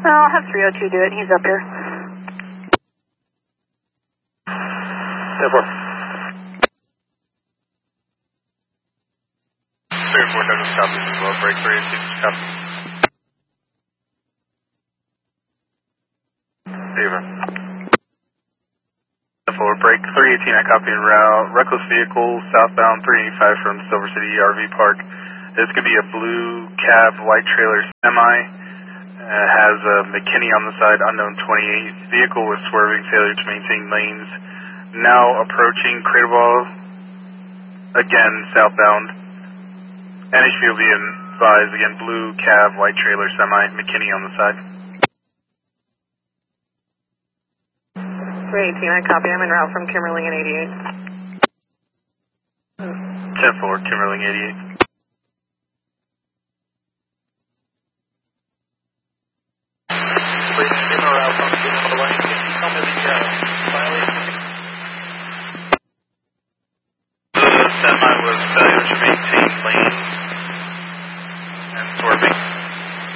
I'll have 302 do it. He's up here. 10-4. 3-4 Douglas copies as well. Break 318 copy. Ava. 10-4 break 318 I copy en route. Reckless vehicle southbound 385 from Silver City RV Park. This could be a blue cab white trailer semi. Has a McKinney on the side, unknown 28. Vehicle was swerving, failure to maintain lanes. Now approaching Craterball, again southbound. NHV will be advised, again blue cab, white trailer, semi, McKinney on the side. 318, I copy. I'm en route from Kimmerling and 88. 10-4, Kimmerling 88. Please give her out on the lane. Can you tell me the violation? The semi was failure to maintain